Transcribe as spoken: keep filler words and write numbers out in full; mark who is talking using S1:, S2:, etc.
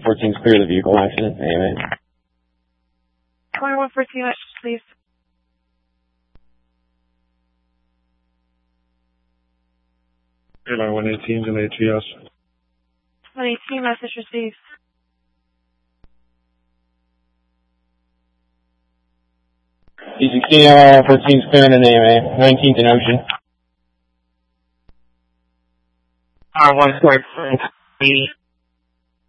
S1: fourteen is clear of the vehicle accident. A M A.
S2: twenty-one fourteen, please.
S3: Airline one eighteen, delayed Trios.
S2: one eighteen, message received.
S1: D sixteen, L R fourteen is clear on an A M A. nineteenth in Ocean.
S2: R one squared,